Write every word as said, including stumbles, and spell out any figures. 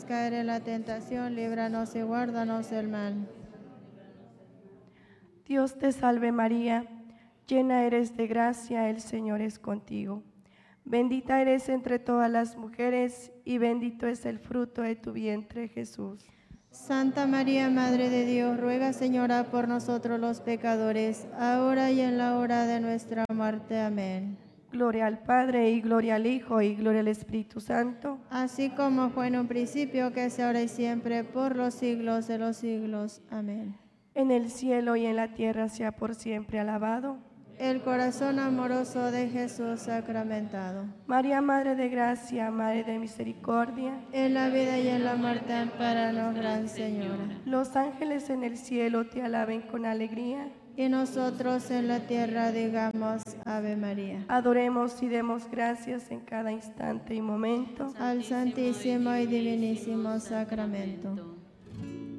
caer en la tentación, líbranos y guárdanos del mal. Dios te salve María, llena eres de gracia, el Señor es contigo. Bendita eres entre todas las mujeres y bendito es el fruto de tu vientre, Jesús. Santa María, Madre de Dios, ruega, Señora, por nosotros los pecadores, ahora y en la hora de nuestra muerte. Amén. Gloria al Padre, y gloria al Hijo, y gloria al Espíritu Santo. Así como fue en un principio, que es ahora y siempre, por los siglos de los siglos. Amén. En el cielo y en la tierra sea por siempre alabado el corazón amoroso de Jesús sacramentado. María, Madre de Gracia, Madre de Misericordia, En la vida y en la muerte, ampáranos, Gran Señora. los ángeles en el cielo te alaben con alegría. Y nosotros en la tierra digamos Ave María. Adoremos y demos gracias en cada instante y momento al Santísimo y Divinísimo Sacramento.